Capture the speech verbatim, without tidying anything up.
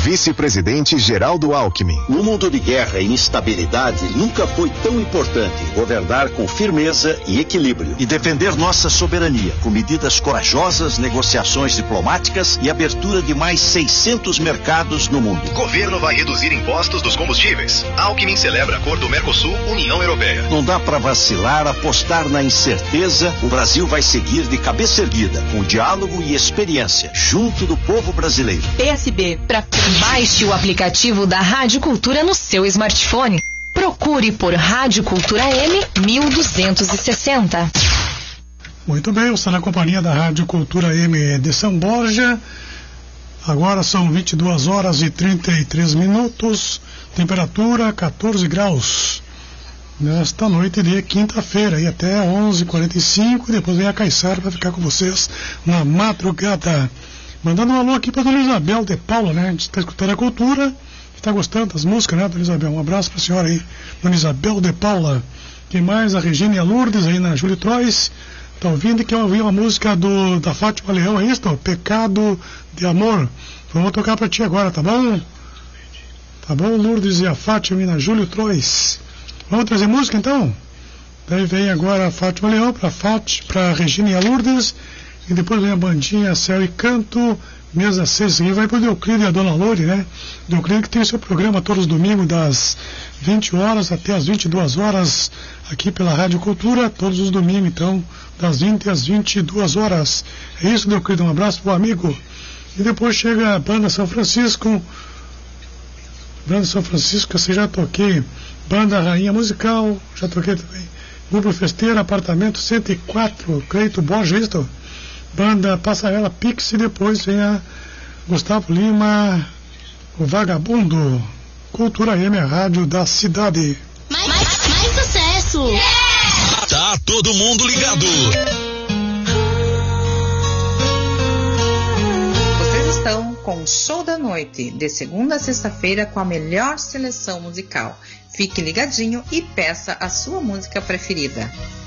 Vice-presidente Geraldo Alckmin. No mundo de guerra e instabilidade, nunca foi tão importante governar com firmeza e equilíbrio. E defender nossa soberania com medidas corajosas, negociações diplomáticas e abertura de mais seiscentos mercados no mundo. Governo vai reduzir impostos dos combustíveis. Alckmin celebra acordo Mercosul-União Europeia. Não dá para vacilar, apostar na incerteza. O Brasil vai seguir de cabeça erguida, com diálogo e experiência, junto do povo brasileiro. P S B, para baixe o aplicativo da Rádio Cultura no seu smartphone. Procure por Rádio Cultura M mil duzentos e sessenta. Muito bem, eu estou na companhia da Rádio Cultura M de São Borja. Agora são vinte e duas horas e trinta e três minutos, temperatura quatorze graus. Nesta noite de quinta-feira, e até onze e quarenta e cinco, depois vem a Caissara para ficar com vocês na madrugada. Mandando um alô aqui para a Dona Isabel de Paula, né? A gente está escutando a cultura, está gostando das músicas, né, Dona Isabel? Um abraço para a senhora aí, Dona Isabel de Paula. Quem mais? A Regina e a Lourdes aí na Júlio Trois. Está ouvindo que eu ouvi uma música do, da Fátima Leão, é isso? Pecado de Amor. Vamos tocar para ti agora, tá bom? Tá bom, Lourdes e a Fátima e na Júlio Trois. Vamos trazer música então? Daí vem agora a Fátima Leão para para Regina e a Lourdes. E depois vem a bandinha Céu e Canto, mesa seis, e vai pro Deuclido e a Dona Lore, né? Deuclido que tem o seu programa todos os domingos, das vinte horas até as vinte e duas horas, aqui pela Rádio Cultura, todos os domingos, então, das vinte às vinte e duas horas. É isso, Deuclido, um abraço pro amigo. E depois chega a Banda São Francisco, Banda São Francisco, que eu já toquei, Banda Rainha Musical, já toquei também, Grupo Festeiro, Apartamento cento e quatro, Cleito Borges, isto? Banda Passarela Pix, e depois vem a Gustavo Lima, o Vagabundo. Cultura M, a rádio da cidade. Mais, mais, mais sucesso! Yeah! Tá todo mundo ligado. Vocês estão com o Show da Noite, de segunda a sexta-feira, com a melhor seleção musical. Fique ligadinho e peça a sua música preferida.